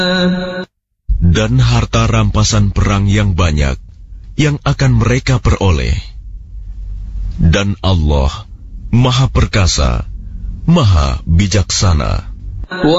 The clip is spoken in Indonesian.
Dan harta rampasan perang yang banyak yang akan mereka peroleh. Dan Allah Maha Perkasa, Maha Bijaksana.